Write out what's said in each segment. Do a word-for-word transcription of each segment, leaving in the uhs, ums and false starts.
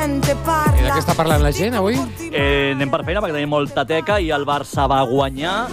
gente parla. I de què està parlant la gent avui? Eh, anem per feina perquè tenim molta teca i el Barça va guanyar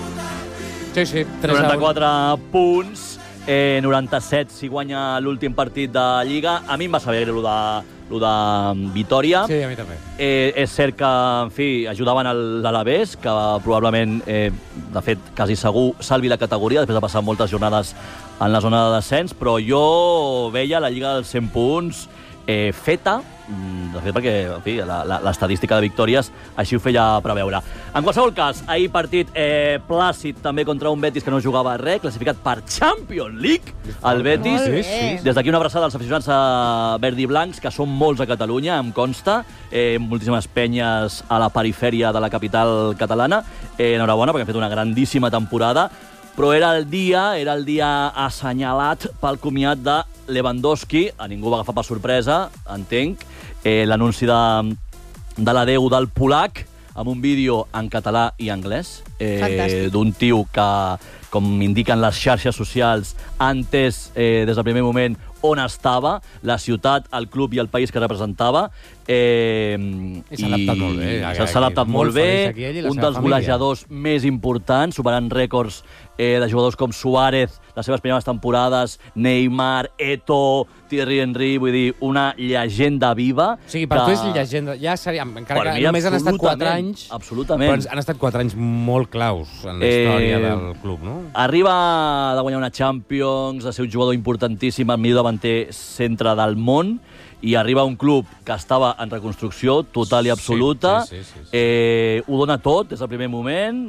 Sí, sí. tres a un. noranta-quatre punts, eh, noranta-set si guanya l'últim partit de Lliga. A mi em va saber greu lo de, lo de Vitòria. Sí, a mi també. Eh, és cert que, en fi, ajudaven l'Alavés, que probablement, eh, de fet, quasi segur, salvi la categoria, després de passar moltes jornades en la zona de descens, però jo veia la Lliga dels cent punts eh, feta, de fet, perquè, en fi, l'estadística de victòries així ho feia preveure. En qualsevol cas, ahir partit eh, plàcid també contra un Betis que no jugava res, classificat per Champions League, el Betis. Sí, sí. Des d'aquí una abraçada als aficionats a verdi blancs, que són molts a Catalunya, em consta, eh, moltíssimes penyes a la perifèria de la capital catalana. Eh, enhorabona, perquè han fet una grandíssima temporada, però era el dia, era el dia assenyalat pel comiat de Lewandowski. A ningú va agafar per sorpresa, entenc, eh, l'anunci de, de l'adeu del polac amb un vídeo en català i anglès eh, d'un tio que, com indiquen les xarxes socials, ha entès eh, des del primer moment on estava, la ciutat, el club i el país que representava. Eh, I s'ha adaptat molt bé. S'ha adaptat molt bé, un dels golejadors més importants, superant rècords eh, de jugadors com Suárez, les seves primeres temporades, Neymar, Eto'o, Thierry Henry, vull dir, una llegenda viva. O sigui, per que... tu és llegenda. Ja seria, encara Per que mi, només han estat quatre absolutament, anys, absolutament. però han estat quatre anys molt claus en la història Eh, del club, no? Arriba de guanyar una Champions, de ser un jugador importantíssim, el millor davanter centre del món, i arriba a un club que estava en reconstrucció total i absoluta. Sí, sí, sí, sí, sí. Eh, ho dona tot des del primer moment,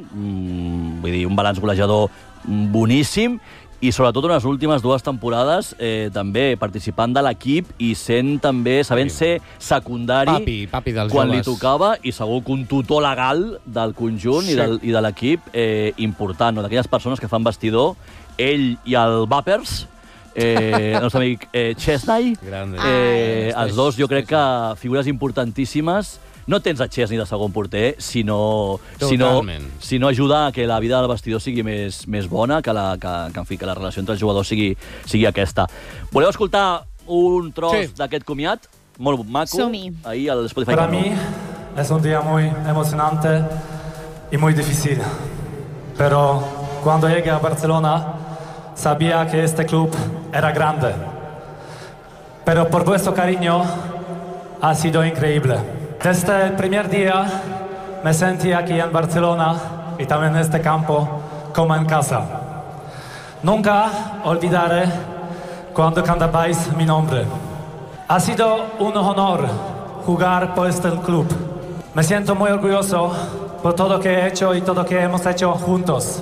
mm, vull dir, un balanç golejador boníssim, i sobretot en les últimes dues temporades eh, també participant de l'equip i sent també, sabent ser secundari Papi, papi dels quan joves. li tocava, i segur que un tutor legal del conjunt Sí. i, del, i de l'equip eh, important, no? D'aquelles persones que fan vestidor, ell i el Vapers, eh, el nostre amic eh, Chesney, Grande. eh, Ai, els dos jo crec que figures importantíssimes. No tens a Chesney de segon porter, sinó, sinó, Totalment. sinó ajuda a que la vida del vestidor sigui més, més bona, que la, que, que, en fi, que la relació entre els jugadors sigui, sigui aquesta. Voleu escoltar un tros Sí. d'aquest comiat? Molt maco. Som-hi. Ahir al Spotify. Para Camp Nou. mí es un día muy emocionante y muy difícil. Pero cuando llegué a Barcelona sabía que este club era grande. Pero por vuestro cariño ha sido increíble. Desde el primer día me sentí aquí en Barcelona y también en este campo como en casa. Nunca olvidaré cuando cantabais mi nombre. Ha sido un honor jugar por este club. Me siento muy orgulloso por todo lo que he hecho y todo lo que hemos hecho juntos.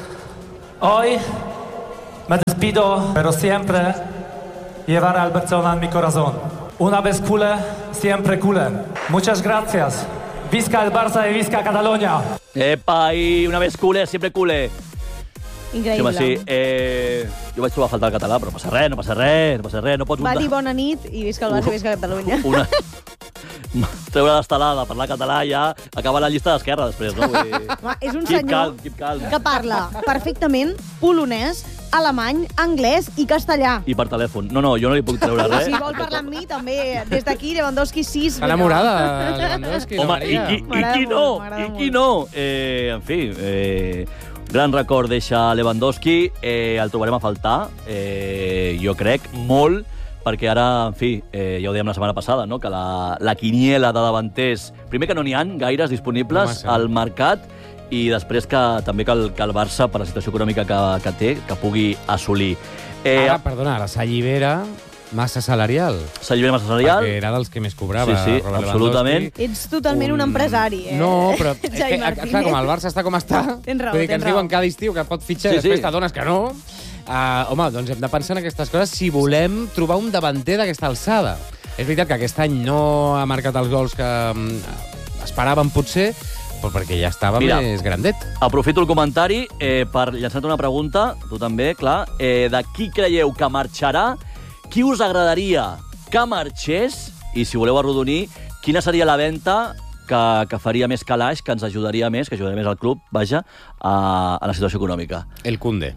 Hoy me despido, pero siempre llevaré al Barcelona en mi corazón. Una vez culé, siempre culé. Muchas gracias. Visca el Barça y visca Catalunya. Epa, i una vez cule, sempre cule. Increïble. Sí, eh, jo vaig trobar a faltar el català, però no passa res, no passa res, no passa res, no pots... Va un- dir bona nit i visca el Barça i visca Catalunya. Una... Treure l'estelada, parlar català, ja acaba la llista d'esquerra després, no? Vull dir... Home, és un Keep senyor calm, keep calm. que parla perfectament polonès, alemany, anglès i castellà. I per telèfon. No, no, jo no li puc treure res. Si vol parlar amb mi, també, des d'aquí, Lewandowski sis. Està enamorada de Lewandowski, la Home, i Maria. qui, i M'agrada qui no? molt, m'agrada I qui no? Eh, en fi, eh, gran record deixa Lewandowski. Eh, el trobarem a faltar, eh, jo crec, molt, perquè ara, en fi, eh, ja ho dèiem la setmana passada, no? Que la, la quiniela de davanters... Primer que no n'hi ha gaires disponibles No al mercat, i després que també que el, que el Barça, per la situació econòmica que, que té, que pugui assolir. Eh, Ara, perdona, ara s'allibera massa salarial. S'allibera massa salarial. Perquè era dels que més cobrava. Sí, sí, Robert absolutament. Lewandowski. Ets totalment un, empresari, eh? No, però és Xavi que, Martínez. clar, com el Barça està com està, Tens raó, vull dir que tens ens diuen raó. cada estiu que pot fitxar Sí, i després sí. t'adones que no. Uh, home, doncs hem de pensar en aquestes coses si volem trobar un davanter d'aquesta alçada. És veritat que aquest any no ha marcat els gols que um, esperàvem, potser, però perquè ja estava Mira, més grandet. Aprofito el comentari eh, per llançar-te una pregunta, tu també, clar, eh, de qui creieu que marxarà, qui us agradaria que marxés, i si voleu arrodonir, quina seria la venda que, que faria més calaix, que ens ajudaria més, que ajudaria més al club, vaja, a, a la situació econòmica. El Koundé.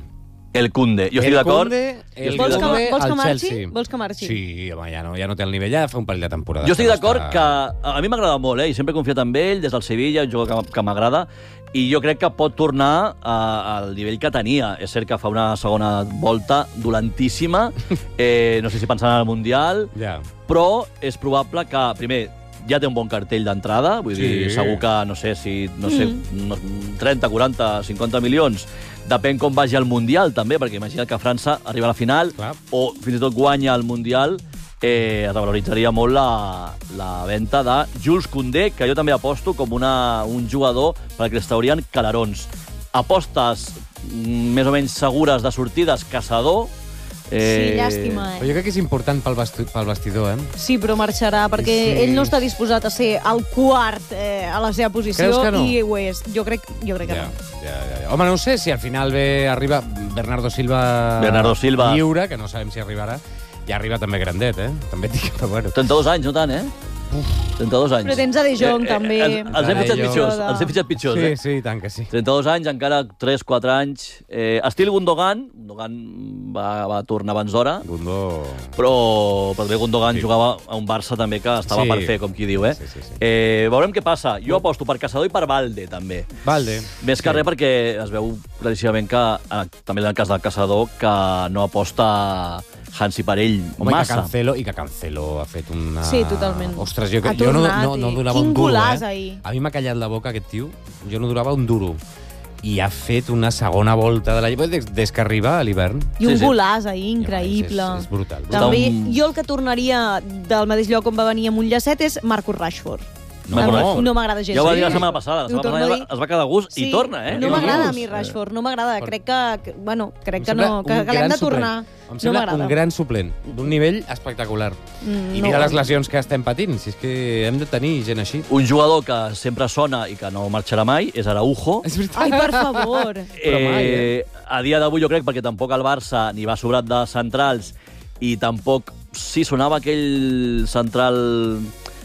El Koundé. Jo estic d'acord. El Vols que, Koundé vols que al marxi? Chelsea. Vols que marxi? Sí, home, ja no, ja no té el nivell, ja fa un parell de temporades. Jo estic no d'acord està- que a mi m'agrada molt, eh? I sempre he confiat en ell, des del Sevilla, un jugador que, que m'agrada, i jo crec que pot tornar a, al nivell que tenia. És cert que fa una segona volta dolentíssima, eh, no sé si pensant en el Mundial, Ja. però és probable que, primer, ja té un bon cartell d'entrada, vull Sí. dir, segur que, no sé, si, no sé, unos trenta, quaranta, cinquanta milions, depèn com vagi al Mundial, també, perquè imagina't que França arriba a la final, Clar. o fins i tot guanya el Mundial, eh, es valoritzaria molt la, la venda de Jules Koundé, que jo també aposto com una, un jugador per que els traurien calarons. Apostes mm, més o menys segures de sortides, caçador. Sí, llàstima, Però eh? jo crec que és important pel, vesti pel vestidor, eh? Sí, però marxarà, perquè Sí. ell no està disposat a ser el quart eh, a la seva posició, Creus que no? i ho és. Jo crec, jo crec que Ja, no. ja, ja, ja. Home, no ho sé, si al final ve, arriba Bernardo Silva, Bernardo Silva. lliure, que no sabem si arribarà, i arriba també grandet, eh? També et dic que, bueno... trenta-dos anys, no tant, eh? trenta-dos anys. Però tens a De Jong, també. Els, els hem De fitxat Jong. pitjors, els hem fitxat pitjors, Sí, eh? sí, i tant que sí. trenta-dos anys, encara tres quatre anys. Eh, estil Gundogan. Gundogan va, va tornar abans d'hora, Gundó... però, però també Gundogan Sí. jugava a un Barça també que estava Sí. per fer, com qui diu, eh? Sí, sí, sí. eh? Veurem què passa. Jo aposto per Caçador i per Valde, també. Valde. Més que Sí. res perquè es veu claríssimament que, eh, també en el cas del Caçador, que no aposta Hansi per ell Home, i que massa. Cancelo, i que Cancelo ha fet una... Sí, totalment. Ostres, jo, que, Ha jo no, tornat, no, no i donava quin un duro, golaç eh? ahir. A mi m'ha callat la boca aquest tio. Jo no durava un duro. I ha fet una segona volta de la Lliga des, des que arriba a l'hivern. I un Sí, sí. golaç ahí, increïble. És, és brutal. brutal. També, Un- jo el que tornaria del mateix lloc on va venir amb un llacet és Marcus Rashford. No, A mi no. no m'agrada gens. Ja ho va Sí. dir la setmana passada. La Ho setmana torno a passada dir. es va quedar a gust Sí, i torna, eh? No Que m'agrada a gust. mi Rashford, no m'agrada. Per- Crec que, bueno, crec Em que sembla no, que, un que l'hem gran de suplent. tornar. Em No sembla m'agrada. un gran suplent, d'un nivell espectacular. Mm, I no. mira les lesions que estem patint, si és que hem de tenir gent així. Un jugador que sempre sona i que no marxarà mai és Araujo. És veritat. Ai, per favor. Però mai, eh? A dia d'avui jo crec perquè tampoc el Barça ni va sobrat de centrals i tampoc sí sonava aquell central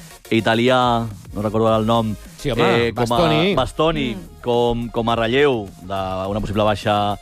italià, no recordo ara el nom, Sí, home, com Bastoni. a, Bastoni Mm. com, com a relleu d'una possible baixa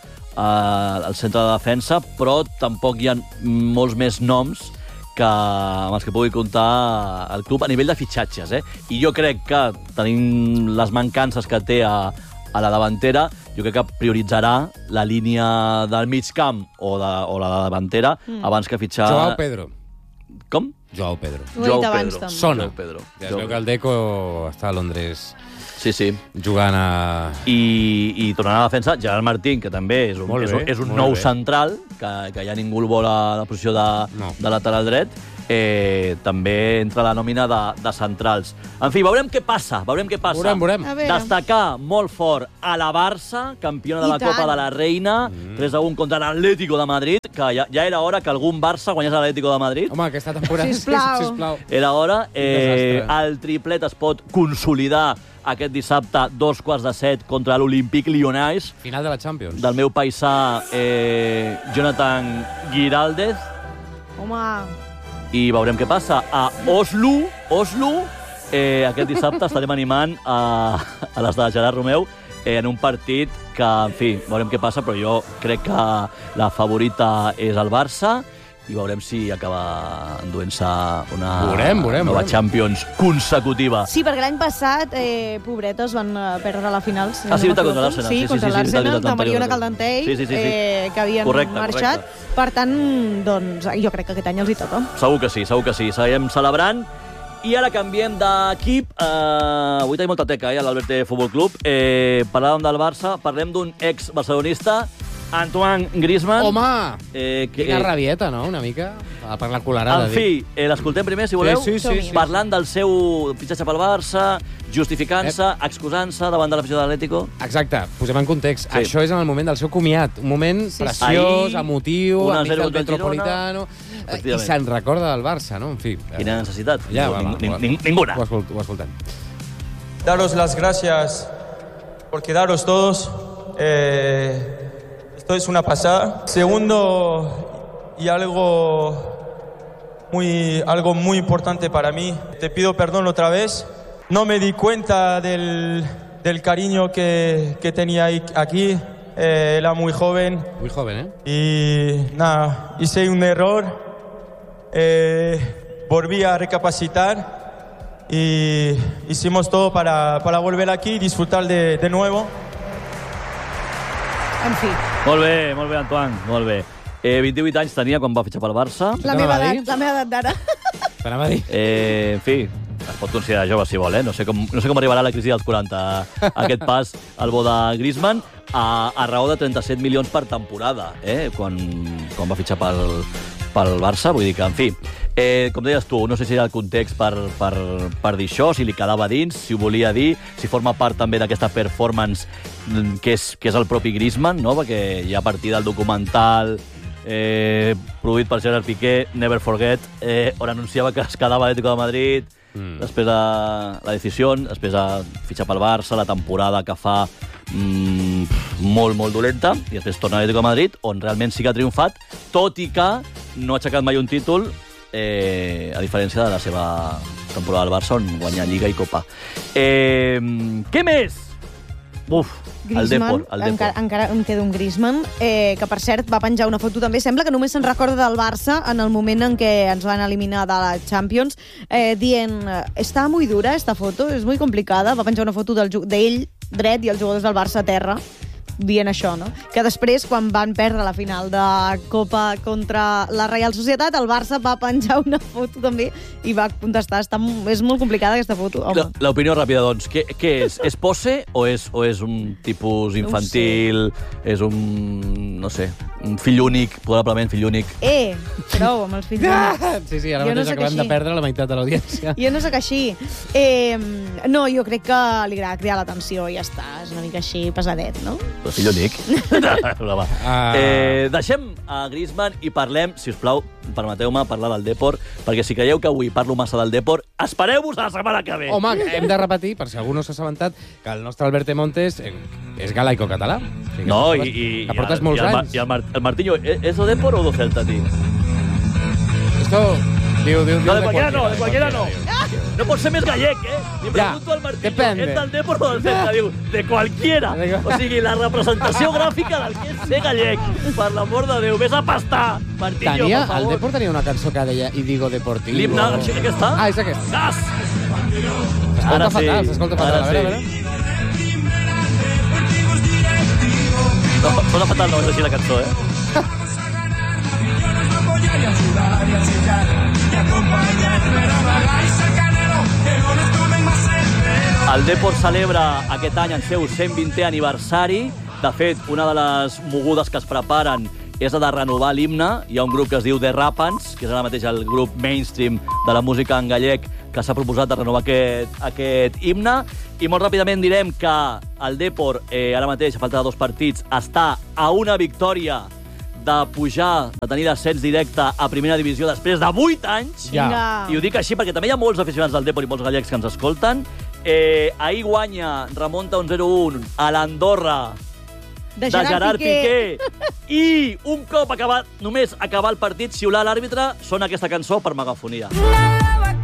eh, al centre de defensa, però tampoc hi ha molts més noms que, amb els que pugui comptar el club a nivell de fitxatges. Eh? I jo crec que, tenint les mancances que té a, a la davantera, jo crec que prioritzarà la línia del mig camp o, de, o la davantera mm. abans que fitxar... Joao Pedro. Com? Joao Pedro. Ho he dit abans, Pedro. també. Sona. Joao Pedro. Ja es veu que el Deco està a Londres Sí, sí. jugant a... I, i tornant a la defensa, Gerard Martín, que també és un, Molt és bé, un, és un molt nou bé. central, que, que ja ningú el vol a la posició de, No. de lateral dret, eh, també entra a la nòmina de, de centrals. En fi, veurem què passa, veurem què passa. Veurem, veurem. A veure. Destacar molt fort a la Barça, campiona de I la tant. Copa de la Reina, Mm. tres a un contra l'Atlético de Madrid, que ja, ja era hora que algun Barça guanyés l'Atlético de Madrid. Home, aquesta temporada... Sisplau. Sisplau. Era hora. Eh, desastre. el triplet es pot consolidar aquest dissabte, dos quarts de set, contra l'Olympique Lyonnais, Final de la Champions. del meu paisà eh, Jonathan Giraldez, Home, i veurem què passa. A Oslo, Oslo, eh, aquest dissabte estarem animant a, a les de Gerard Romeu eh, en un partit que, en fi, veurem què passa, però jo crec que la favorita és el Barça i veurem si acaba enduent-se una Veurem, veurem, nova veurem. Champions consecutiva. sí, perquè l'any passat, eh, pobretes, van eh, perdre la final. Si Ah, sí, no veritat, m'equivoco. contra l'Arsenal. Sí, Sí, sí, contra sí, sí, l'Arsenal, veritat, de Mariona anterior. Caldentell, Sí, sí, sí, sí. Eh, que havien Correcte, marxat. correcte. Per tant, doncs, jo crec que aquest any els hi toca. Segur que sí, segur que sí. Seguim celebrant. I ara canviem d'equip. Uh, avui tenim molta teca, eh, a l'Alberte Futbol Club. Eh, parlàvem del Barça, parlem d'un ex-barcelonista, Antoine Griezmann. Home! Eh, que, Quina eh, rabieta, no?, una mica. Per la colarada. en fi, eh, l'escoltem primer, si voleu. Sí, sí, sí, sí. Parlant del seu fitxatge pel Barça, justificant-se, excusant-se davant de l'afició de l'Atlético. Exacte, posem en context. Sí. Això és en el moment del seu comiat. Un moment Sí, sí. preciós, Ahir, emotiu, un a amic zero del contra el Girona. Metropolitano. eh, I Efectivament. se'n recorda del Barça, no? En fi. Quina necessitat? Ja, Ning- va, va, ning- va. ning- ninguna. Ho, escolt, ho escoltem. Daros las gracias por quedaros todos. Eh, esto es una pasada. Segundo, y algo muy, algo muy importante para mí, te pido perdón otra vez. No me di cuenta del, del cariño que, que tenía ahí- aquí. eh, era muy joven. Muy joven, ¿eh? Y nada, hice un error, eh, volví a recapacitar y hicimos todo para, para volver aquí y disfrutar de, de nuevo. En fi, Molt bé, molt bé, Antoine, molt bé. Eh, vint-i-vuit anys tenia quan va fitxar pel Barça. la Què meva anava a edat, dir? la meva edat d'ara. T'anava a dir. Eh, en fi, es pot considerar jove si vol, eh? No sé com, no sé com arribarà la crisi dels quaranta aquest pas al bo de Griezmann a, a raó de trenta-set milions per temporada, eh? Quan, quan va fitxar pel, pel Barça. Vull dir que, en fi, eh, com deies tu, no sé si era el context per, per, per dir això, si li quedava dins, si ho volia dir, si forma part també d'aquesta performance que és, que és el propi Griezmann, no? Perquè ja a partir del documental eh, produït per Gerard Piqué, Never Forget, eh, on anunciava que es quedava a l'Atlético de Madrid, mm. després a la decisió, després a fitxar pel Barça, la temporada que fa mm, molt, molt dolenta, i després torna a l'Atlético de Madrid, on realment sí que ha triomfat, tot i que no ha aixecat mai un títol, eh, a diferència de la seva temporada al Barça, on guanya Lliga i Copa. Eh, què més? Uf, el Depor. El Depor. Encara, encara em queda un Griezmann, eh, que per cert va penjar una foto també. Sembla que només se'n recorda del Barça en el moment en què ens van eliminar de la Champions, eh, dient, està muy dura esta foto, és muy complicada. Va penjar una foto del, d'ell dret i els jugadors del Barça a terra, dient això, no? Que després, quan van perdre la final de Copa contra la Real Societat, el Barça va penjar una foto també i va contestar. Està, és molt complicada aquesta foto, home. L'opinió ràpida, doncs. Què, què és? És pose o és, o és un tipus infantil? No és un, no sé, un fill únic, probablement fill únic? Eh, prou amb els fills únics. Sí, sí, ara Jo no mateix soc acabem així. de perdre la meitat de l'audiència. Jo no sóc així. Eh, no, jo crec que li agrada cridar l'atenció i ja està. És una mica així pesadet, no? Però fill únic. Brava. Ah. Eh, deixem a Griezmann i parlem, si us plau, permeteu-me parlar del Depor, perquè si creieu que avui parlo massa del Depor, espereu-vos a la setmana que ve. Home, hem de repetir, per si algú no s'ha assabentat, que el nostre Alberto Montes eh, és galaico-català. O sigui, No, que i, i, que portes i, molts i el, anys. I el, Mar el Martiño, ¿es do Depor o do Celta, tío? Esto... Diu, diu, diu, No, de cualquiera no, de cualquiera no. diu. No pot ser més gallec, eh? Li Ja, pregunto al Martiño, depende. és del Depor o del Celta? Diu, de cualquiera. O sigui, la representació gràfica del que és ser gallec. Per l'amor de Déu, vés a pastar, Martiño, Tenia, per el favor. Depor tenia una cançó que deia I digo deportivo. L'himne, aquesta? Ah, és aquesta. Gas! S'escolta Ara sí, fatal, s'escolta fatal. ara A veure, a sí. veure. No, sona fatal, no és així la cançó, eh? El Depor celebra aquest any el seu cent vintè aniversari. De fet, una de les mogudes que es preparen és la de renovar l'himne. Hi ha un grup que es diu The Rappans, que és ara mateix el grup mainstream de la música en gallec, que s'ha proposat de renovar aquest, aquest himne. I molt ràpidament direm que el Depor, eh, ara mateix, a falta de dos partits, està a una victòria de pujar, de tenir descens directe a primera divisió després de vuit anys. Ja. Vinga. I ho dic així perquè també hi ha molts aficionats del Depor i molts gallecs que ens escolten. Eh, ahir guanya, remunta un zero un a l'Andorra De de Gerard, Gerard Piqué. I un cop acabat, només acabar el partit, xiular l'àrbitre, sona aquesta cançó per megafonia. La